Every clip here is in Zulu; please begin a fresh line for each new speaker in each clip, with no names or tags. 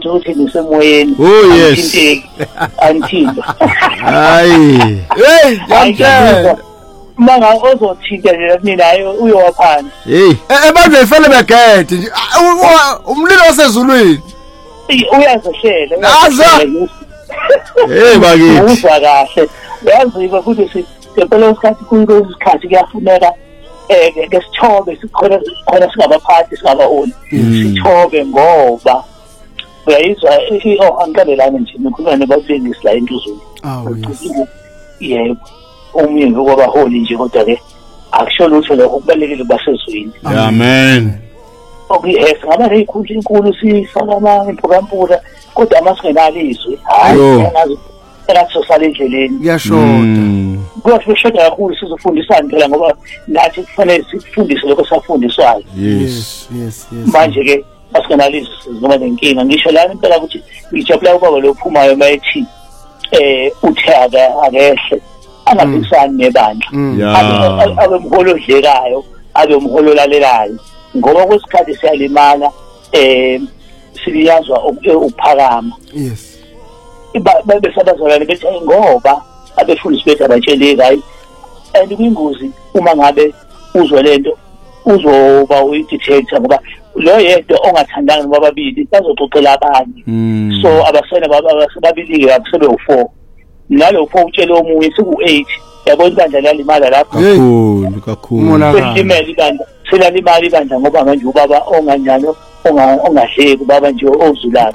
utho ukuthi nisemoyeni.
Oh yes.
Anthinta.
Hayi. Hey, yamtshela.
Manga ozothinta nje ninayo uyowaphana.
Hey, abantu efele begede nje. Umlilo wasezulwini.
Uyazohlela.
Hey bakithi.
Uzwa kahle. Yazi futhi phela isikhathi kuyisikhathi kuyafuneka ngesithobe sikhona singabaphathi singabaholi. Sithobe ngoba uyayizwa angikalelana nje ngikhuluma nebafundisi la entuzulu. Yebo. Umyeni wabaholi nje kodwa ke akusho lutho lokho kubalekile basezweni.
Amen.
Okay, singaba nezikhulu inkulu sifaka impurampura kodwa amasingenalo izwi. Hayi ngazi sosale endleleni.
Kuyashoda.
Kuyashoda kakhulu sizofundisana phela ngoba nathi kufanele sifundise lokho safundiswayo.
Yes.
Manje ke asikenalo izwi ngoba nenkinga ngisho la impela ukuthi ngijabula ubaba lo phumayo mayethi uthaka akehle angaphikisani nebandla abe umholo odlekayo abe umholo lalelayo ngoba kwesikhathi siyalimala siliyazwa ukuphakama.
Yes.
Besabazalwane bethi ngoba abefundisi bethu abatsheleki hayi and kuyingozi uma ngabe uzwe lento uzoba uyi-dictator ngoba lo yedwa ongathandanga noma babili bazoxoxela abanye. So abasena babili-ke akusebe u4 nalo 4 utshele omunye siku8 yabona ibandla lalimala lapho
kakhulu
selimele ibandla selalimala ibandla ngoba manje ubaba onganyano ongahleki ubaba nje ozulapha.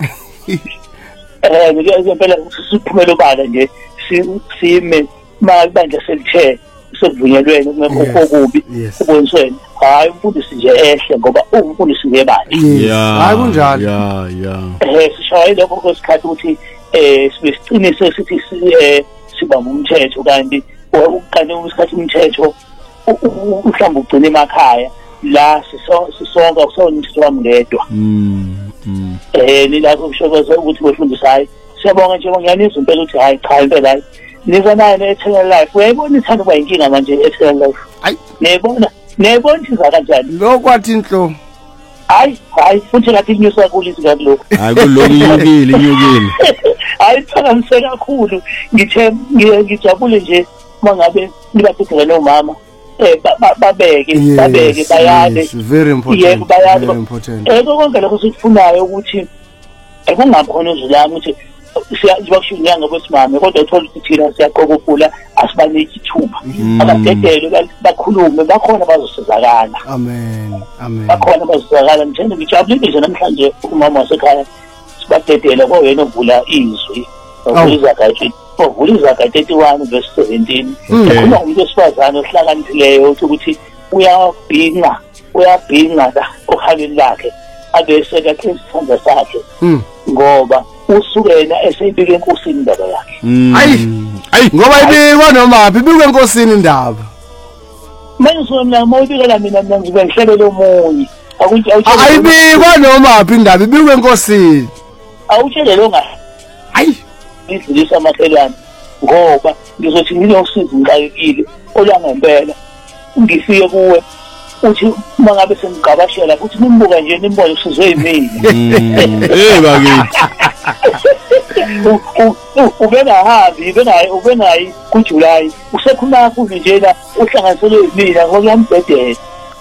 Ngempela siphumela ubala nje sime ibandla selithe sekuvunyelweni kungekho okubi kubonisweni hayi umfundisi nje ehle ngoba umfundisi ngebandla.
Hayi kunjalo.
Sishaya lokho kwesikhathi ukuthi sibesinise sithi sibamba umthetho kanti isikhathi umthetho uhlamba ugcina emakhaya la sisonke akusona wami ngedwa. Nilapho kushokoza ukuthi befundisayo siyabonga nje ngiyanizwa impela ukuthi hayi cha impela hayi niza nayo ne-eternal life uyayibona ithanda kuba inkinga manje eternal life. Hayi nebona iza kanjani
lokwathi inhlo
hayi futhi ngathi inyusa kakhulu izinto lokho.
Hayi kuloko inyukile
hayi phakamise kakhulu ngithe ngijabule nje mangabe nibaphethe nomama babeke bayale.
Very important.
Very important. Konke lokho sikufunayo ukuthi kungakhona uzulami ukuthi siyakushunyanga kwesimame kodwa uthola ukuthi thina siyaqoqopula asibaniki ithuba abadedelo bakhulume bakhona bazosizakala.
Amen.
Bakhona bazosizakala ngithanda ngijabulile nje namhlanje umama wasekhaya sibadedela kwawena ovula izwi ovula izaga 31 verse 17 kukhona umuntu wesifazane ohlakaniphileyo ukuthi uyabhinqa la okhaleni lakhe abese lakhe isandla sakhe ngoba usukena eseyibika enkosini indaba yakhe.
Hayi ngoba ibikwa noma ibikwa enkosini indaba
manje sona mawubikela mina ngizobe ngihlebele omunye
ayibikwa noma indaba ibikwa enkosini
awutshele lo hayi ngidlulisa amakhelwane ngoba ngizothi ngilosizo ngixakekile olangempela ngifike kuwe uthi mangabe sengigabashela futhi nimbuka nje nimbone usizwe yimini.
Bakithi
ubengayi kuJuly usekhuluma kakhulu nje la uhlanganiselwe yimina ngoba yambhedela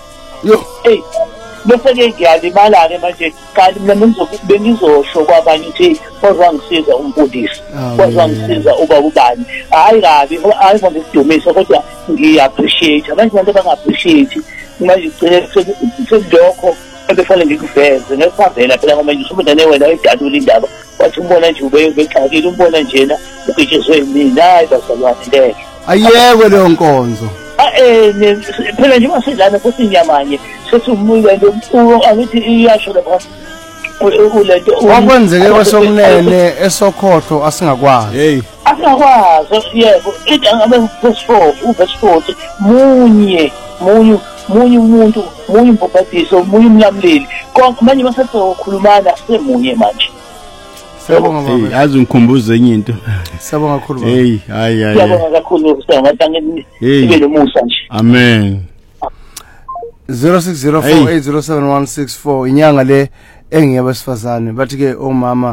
bese-ke ngiyalimala-ke manje kanti mina bengizosho kwabanye ukuthi ozwangisiza umfundisi ozwangisiza ubaba ubani hayi kabi hayi ngizidumisa kodwa ngiya-appreciate abanye abantu banga-appreciate manje ugcine sekulokho ebefanele ngikuveze ngesavela phela ngoba nje usumndane wena edalula indaba wathi umbona nje ubexakile umbona njena ugitshezwe yimina hayi bazalwane ngeke
ayekwe leyo nkonzo.
Phela nje masidlana futhi inyamanye sethi umuntu angithi iyasho lapha ulento
wakwenzeke kwesokunene esokhohlo asingakwazi.
Asingakwazi yebo ngabe verse 4 munye umuntu munye umbhaphathiso munye umlamleli konke manje masezokhulumana semunye manje.
Siyabonga baba. Yazi ngikhumbuza enye into. Siyabonga kakhulu baba. Hayi.
Siyabonga kakhulu siyabonga ibe nomusa nje.
Amen. 0604807164 inyanga le engiyabesifazane bathi ke omama